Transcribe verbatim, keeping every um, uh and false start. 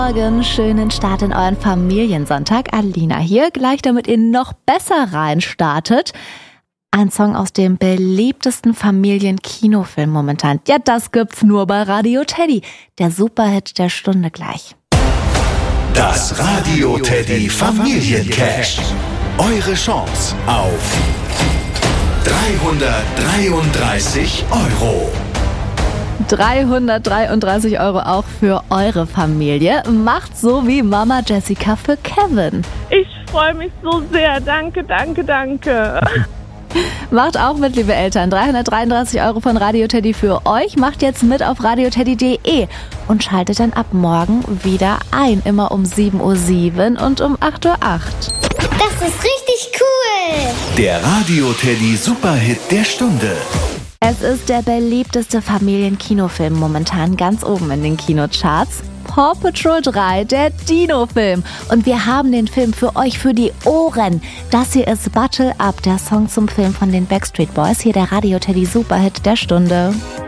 Morgen, schönen Start in euren Familiensonntag. Alina hier, gleich damit ihr noch besser reinstartet. Ein Song aus dem beliebtesten Familienkinofilm momentan. Ja, das gibt's nur bei Radio Teddy. Der Superhit der Stunde gleich. Das Radio Teddy Familiencash. Eure Chance auf dreihundertdreiunddreißig Euro. dreihundertdreiunddreißig Euro auch für eure Familie. Macht so wie Mama Jessica für Kevin. Ich freue mich so sehr. Danke, danke, danke. Macht auch mit, liebe Eltern. dreihundertdreiunddreißig Euro von Radio Teddy für euch. Macht jetzt mit auf radioteddy punkt de und schaltet dann ab morgen wieder ein. Immer um sieben Uhr sieben und um acht Uhr acht. Das ist richtig cool. Der Radio Teddy Superhit der Stunde. Es ist der beliebteste Familienkinofilm momentan ganz oben in den Kinocharts. Paw Patrol drei, der Dino-Film. Und wir haben den Film für euch für die Ohren. Das hier ist Buttle Up, der Song zum Film von den Backstreet Boys. Hier der Radio Teddy Superhit der Stunde.